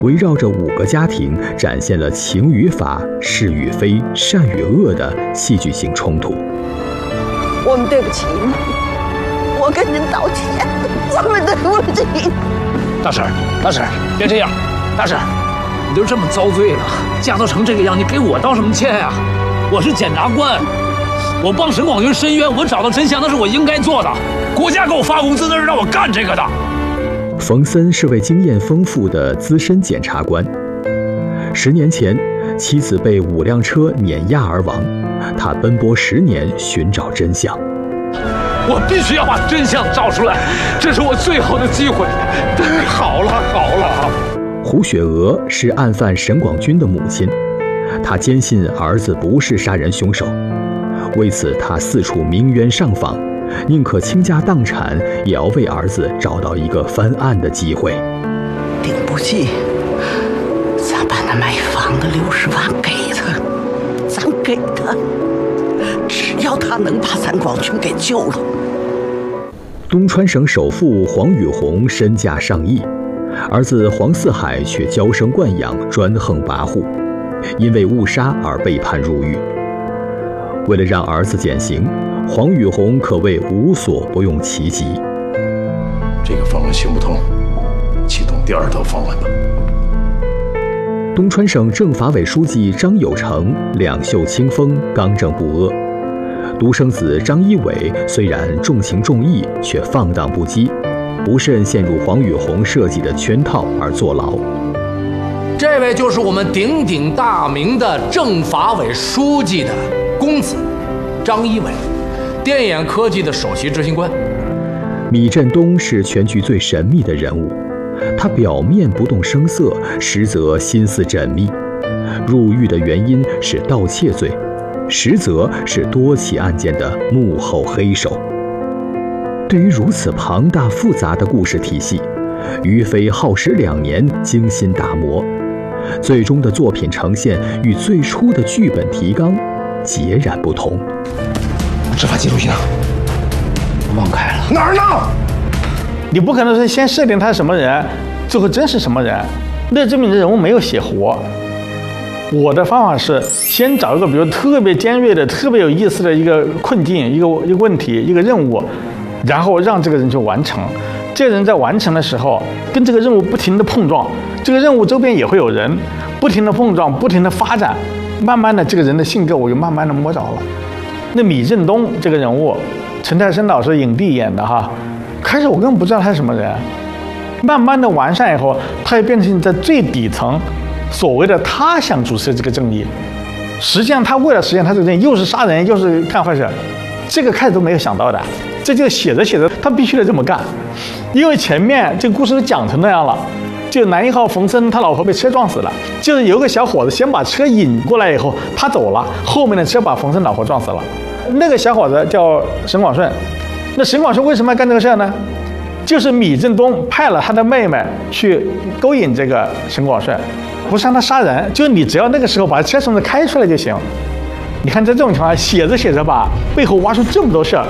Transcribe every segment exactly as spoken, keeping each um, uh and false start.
围绕着五个家庭，展现了情与法、是与非、善与恶的戏剧性冲突。 我们对不起你，我跟您道歉，我们对不起。 大婶，大婶，别这样，大婶，你都这么遭罪了，嫁都成这个样，你给我道什么歉呀？我是检察官，我帮沈广军申冤，我找到真相，那是我应该做的。国家给我发工资，那是让我干这个的。 冯森是位经验丰富的资深检察官。十年前，妻子被五辆车碾压而亡，他奔波十年寻找真相。 我必须要把真相找出来，这是我最后的机会。好了好了。 胡雪娥是案犯沈广军的母亲，她坚信儿子不是杀人凶手，为此她四处鸣冤上访，宁可倾家荡产，也要为儿子找到一个翻案的机会。 顶不济，咱把那买房的六十万给他，咱给他，只要他能把咱广军给救了。 东川省首富黄宇红身价上亿，儿子黄四海却娇生惯养，专横跋扈，因为误杀而被判入狱。为了让儿子减刑，黄宇红可谓无所不用其极。 这个方案行不通，启动第二套方案吧。 东川省政法委书记张有成两袖清风，刚正不阿。独生子张一伟虽然重情重义，却放荡不羁，不慎陷入黄宇红设计的圈套而坐牢。 这位就是我们鼎鼎大名的政法委书记的公子张一伟，电眼科技的首席执行官。 米振东是全局最神秘的人物，他表面不动声色，实则心思缜密。入狱的原因是盗窃罪，实则是多起案件的幕后黑手。对于如此庞大复杂的故事体系，于飞耗时两年精心打磨，最终的作品呈现与最初的剧本提纲截然不同。 执法记录仪呢？ 忘开了。 哪儿呢？ 你不可能是先设定他是什么人，最后真是什么人，那证明这人物没有写活。我的方法是先找一个比如特别尖锐的、特别有意思的一个困境、一个一个问题、一个任务，然后让这个人去完成。这个人在完成的时候，跟这个任务不停的碰撞，这个任务周边也会有人不停的碰撞、不停的发展，慢慢的这个人的性格我就慢慢的摸着了。那米振东这个人物，陈泰生老师影帝演的哈，开始我根本不知道他是什么人，慢慢的完善以后，他也变成在最底层。所谓的他想主持这个正义，实际上他为了实现他这个正义，又是杀人又是干坏事，这个开始都没有想到的。这就写着写着，他必须得这么干，因为前面这个故事都讲成那样了。就男一号冯森他老婆被车撞死了，就是有个小伙子先把车引过来以后，他走了，后面的车把冯森老婆撞死了。那个小伙子叫沈广顺，那沈广顺为什么要干这个事呢？就是米振东派了他的妹妹去勾引这个沈广顺。不是让他杀人，就是你只要那个时候把车从这开出来就行。你看在这种情况下，写着写着吧，背后挖出这么多事儿。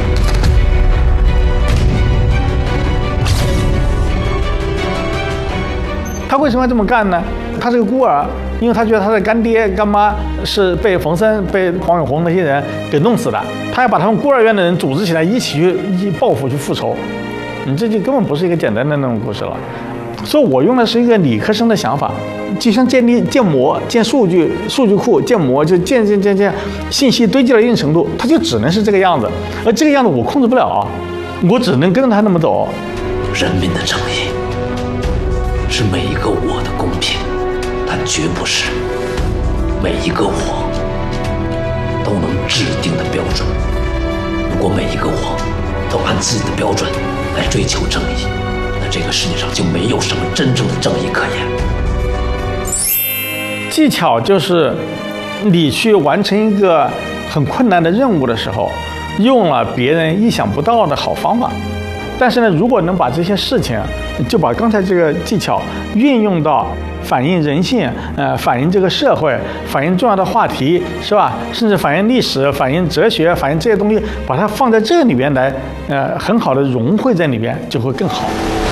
他为什么要这么干呢？他是个孤儿，因为他觉得他的干爹干妈是被冯森、被黄永红那些人给弄死的，他要把他们孤儿院的人组织起来，一起去一报复去复仇。你这就根本不是一个简单的那种故事了。所以我用的是一个理科生的想法，就像建立建模、建数据、数据库、建模，就建建建建，信息堆积到一定程度，它就只能是这个样子。而这个样子我控制不了啊，我只能跟着他那么走。 人民的正义是每一个我的公平，它绝不是每一个我都能制定的标准。如果每一个我都按自己的标准来追求正义，这个世界上就没有什么真正的正义可言。 技巧就是你去完成一个很困难的任务的时候，用了别人意想不到的好方法。但是呢，如果能把这些事情，就把刚才这个技巧运用到反映人性，呃，反映这个社会，反映重要的话题，是吧？甚至反映历史、反映哲学、反映这些东西，把它放在这里边来，呃，很好的融汇在里边，就会更好。